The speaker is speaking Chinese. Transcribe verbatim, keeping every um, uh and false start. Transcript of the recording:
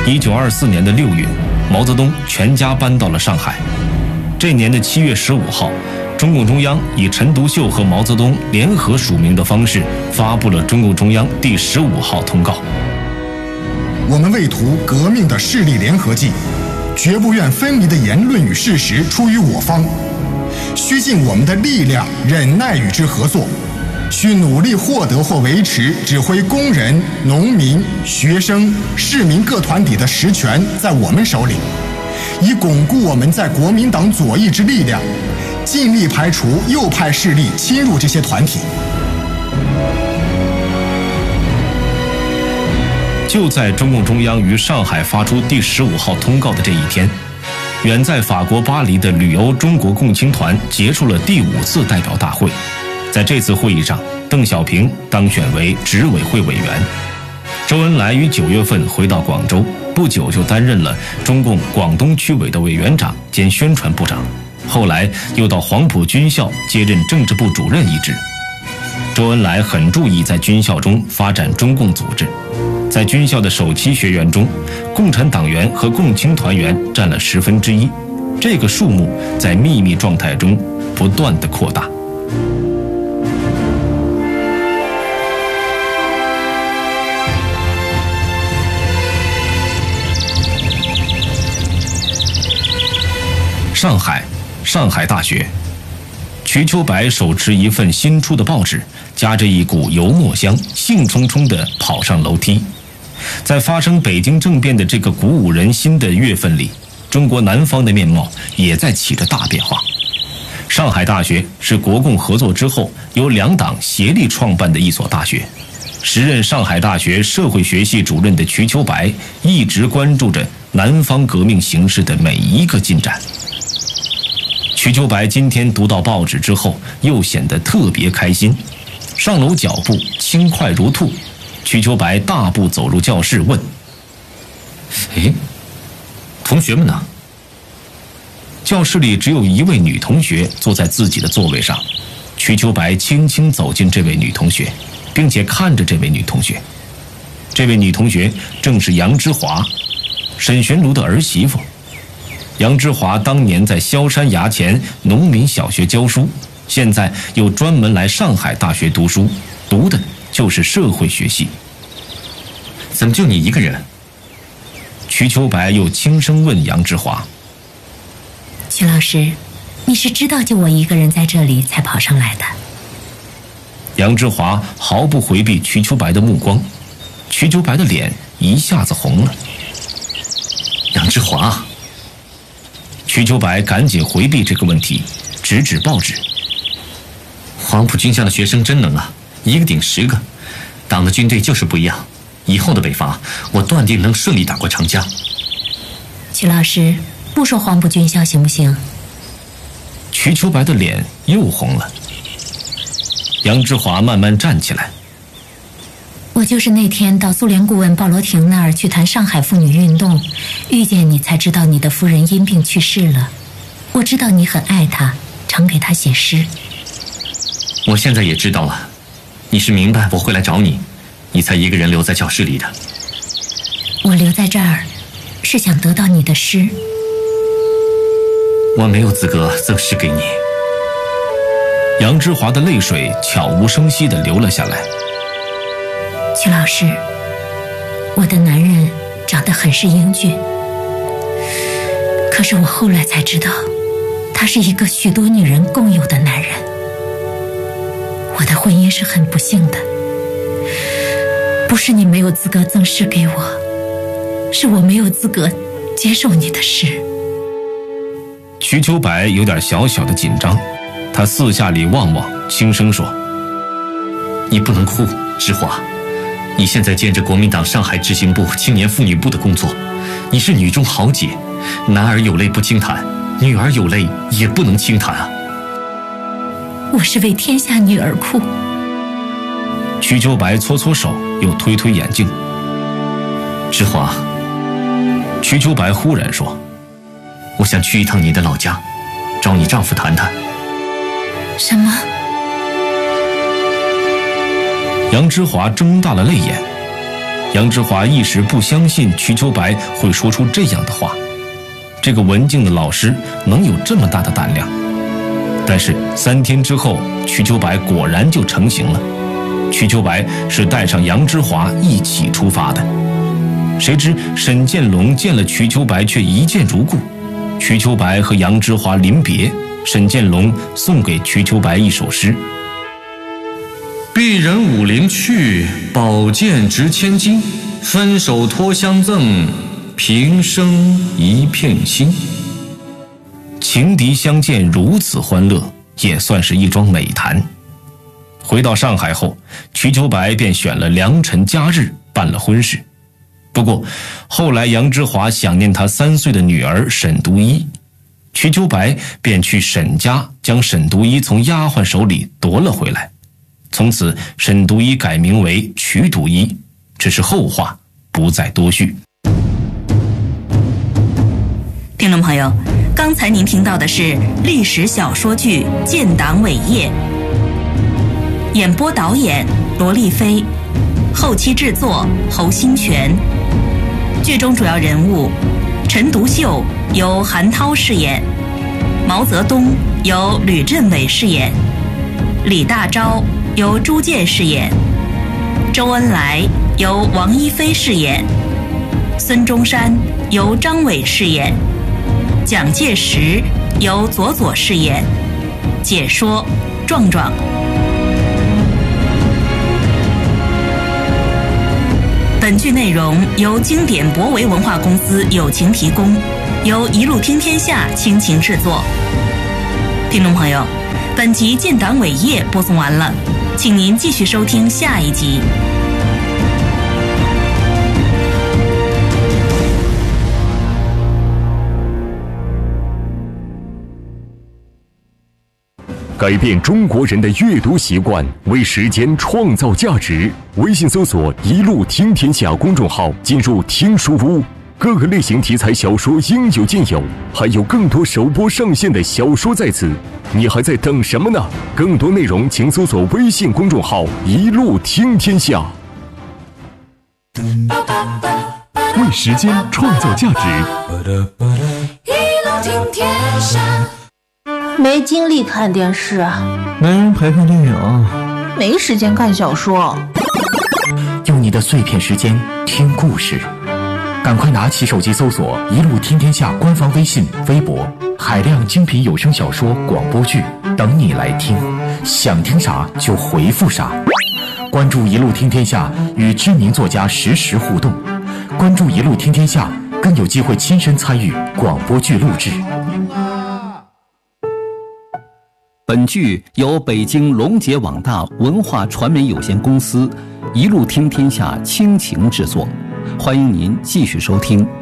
一九二四年的六月，毛泽东全家搬到了上海。这年的七月十五号，中共中央以陈独秀和毛泽东联合署名的方式，发布了中共中央第十五号通告。 我们为图革命的势力联合计，绝不愿分离的言论与事实出于我方，须尽我们的力量，忍耐与之合作，需努力获得或维持指挥工人、农民、学生、市民各团体的实权在我们手里，以巩固我们在国民党左翼之力量，尽力排除右派势力侵入这些团体。 就在中共中央于上海发出第十五号通告的这一天，远在法国巴黎的旅欧中国共青团结束了第五次代表大会。在这次会议上，邓小平当选为执委会委员，周恩来于九月份回到广州，不久就担任了中共广东区委的委员长兼宣传部长，后来又到黄埔军校接任政治部主任一职。周恩来很注意在军校中发展中共组织，在军校的首期学员中，共产党员和共青团员占了十分之一，这个数目在秘密状态中不断的扩大。上海，上海大学，瞿秋白手持一份新出的报纸，夹着一股油墨香，兴冲冲地跑上楼梯。在发生北京政变的这个鼓舞人心的月份里，中国南方的面貌也在起着大变化。上海大学是国共合作之后由两党协力创办的一所大学。时任上海大学社会学系主任的瞿秋白一直关注着南方革命形势的每一个进展。瞿秋白今天读到报纸之后，又显得特别开心。上楼脚步轻快如兔，瞿秋白大步走入教室，问：“ 哎，同学们呢？” 教室里只有一位女同学坐在自己的座位上。瞿秋白轻轻走进这位女同学，并且看着这位女同学。这位女同学正是杨之华，沈玄庐的儿媳妇。杨之华当年在萧山崖前农民小学教书，现在又专门来上海大学读书，读的就是社会学系。 怎么就你一个人？ 瞿秋白又轻声问杨之华：“ 瞿老师，你是知道就我一个人在这里才跑上来的？” 杨之华毫不回避瞿秋白的目光，瞿秋白的脸一下子红了。 杨之华。 瞿秋白赶紧回避这个问题，指指报纸：“ 黄埔军校的学生真能啊，一个顶十个。党的军队就是不一样，以后的北伐，我断定能顺利打过长江。” 瞿老师，不说黄埔军校行不行？ 瞿秋白的脸又红了。杨之华慢慢站起来：“ 我就是那天到苏联顾问鲍罗廷那儿去谈上海妇女运动，遇见你才知道你的夫人因病去世了。我知道你很爱她，常给她写诗。” 我现在也知道了，你是明白我会来找你，你才一个人留在教室里的。 我留在这儿，是想得到你的诗。 我没有资格赠诗给你。 杨之华的泪水悄无声息地流了下来。 瞿老师，我的男人长得很是英俊，可是我后来才知道，他是一个许多女人共有的男人。我的婚姻是很不幸的，不是你没有资格赠诗给我，是我没有资格接受你的诗。 瞿秋白有点小小的紧张，他四下里望望，轻声说：“ 你不能哭，之华。你现在兼着国民党上海执行部青年妇女部的工作，你是女中豪杰，男儿有泪不轻弹，女儿有泪也不能轻弹啊。” 我是为天下女儿哭。 瞿秋白搓搓手，又推推眼镜。 之华， 瞿秋白忽然说：“ 我想去一趟你的老家，找你丈夫谈谈。” 什么？ 杨之华睁大了泪眼。 杨之华一时不相信瞿秋白会说出这样的话，这个文静的老师能有这么大的胆量。但是三天之后，瞿秋白果然就成型了。瞿秋白是带上杨之华一起出发的。谁知沈建龙见了瞿秋白却一见如故。瞿秋白和杨之华临别，沈建龙送给瞿秋白一首诗： 鄙人武陵去，宝剑值千金。分手托相赠，平生一片心。 情敌相见如此欢乐，也算是一桩美谈。回到上海后，瞿秋白便选了良辰佳日办了婚事。不过后来杨之华想念他三岁的女儿沈独一，瞿秋白便去沈家将沈独一从丫鬟手里夺了回来。从此沈独一改名为瞿独一，只是后话，不再多叙。 听众朋友，刚才您听到的是历史小说剧《建党伟业》，演播导演罗丽菲，后期制作侯新全。剧中主要人物陈独秀由韩涛饰演，毛泽东由吕振伟饰演，李大钊由朱健饰演，周恩来由王一飞饰演，孙中山由张伟饰演，蒋介石由左左饰演，解说壮壮。本剧内容由经典博维文化公司友情提供，由一路听天下倾情制作。听众朋友，本集建党伟业播送完了，请您继续收听下一集。 改变中国人的阅读习惯，为时间创造价值。微信搜索“一路听天下”公众号，进入听书屋，各个类型题材小说应有尽有，还有更多首播上线的小说在此，你还在等什么呢？更多内容请搜索微信公众号“一路听天下”。为时间创造价值， 一路听天下。 没精力看电视， 没人陪看电影， 没时间看小说。 用你的碎片时间听故事，赶快拿起手机搜索“一路听天下”官方微信、微博，海量精品有声小说、广播剧等你来听，想听啥就回复啥。关注“一路听天下”，与知名作家实时互动。关注“一路听天下”，更有机会亲身参与广播剧录制。 本剧由北京龙杰网大文化传媒有限公司一路听天下倾情制作，欢迎您继续收听。